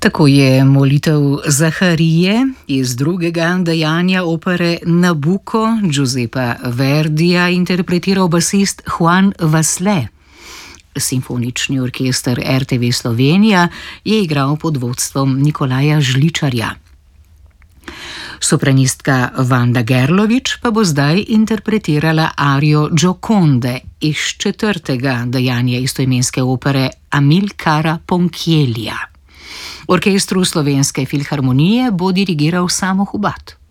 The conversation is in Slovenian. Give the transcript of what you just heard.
Tako je molitev Zaharije iz drugega dejanja opere Nabucco Giuseppa Verdija interpretiral basist Juan Vasle. Simfonični orkester RTV Slovenija je igral pod vodstvom Nikolaja Žličarja. Sopranistka Vanda Gerlovič pa bo zdaj interpretirala arijo Gioconde iz četrtega dejanja istoimenske opere Amilcara Ponchiellia. Orkestru Slovenske filharmonije bo dirigiral Samo Hubad.